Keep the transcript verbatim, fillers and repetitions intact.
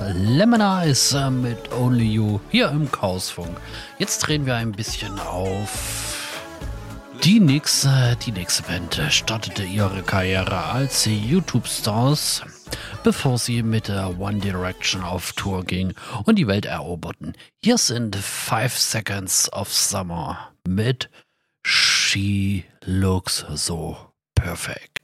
Lemonize äh, mit Only You hier im Chaosfunk. Jetzt drehen wir ein bisschen auf. Die nächste, die nächste Band startete ihre Karriere als YouTube-Stars, bevor sie mit der One Direction auf Tour ging und die Welt eroberten. Hier sind Five Seconds of Summer mit She Looks So Perfect.